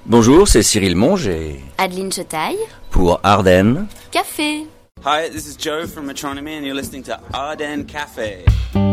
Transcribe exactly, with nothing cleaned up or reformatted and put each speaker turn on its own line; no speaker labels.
Bonjour, c'est Cyril Monge et
Adeline Chetaille
pour Ardennes
Café.
Hi, this is Joe from Metronomy and you're listening to Ardennes Cafe.